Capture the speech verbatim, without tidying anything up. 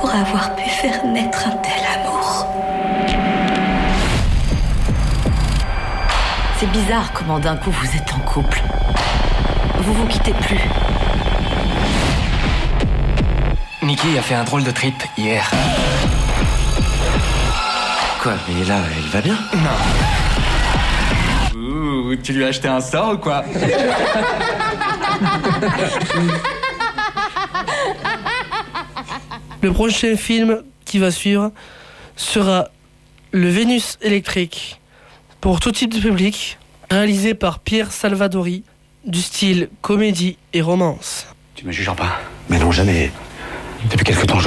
pour avoir pu faire naître un tel amour. C'est bizarre comment d'un coup vous êtes en couple. Vous vous quittez plus. Nikki a fait un drôle de trip hier. Quoi, mais là, elle va bien? Non. Ouh, tu lui as acheté un sort ou quoi? Le prochain film qui va suivre sera Le Vénus électrique, pour tout type de public, réalisé par Pierre Salvadori, du style comédie et romance. Tu me juges pas? Mais non, jamais. Depuis quelque temps,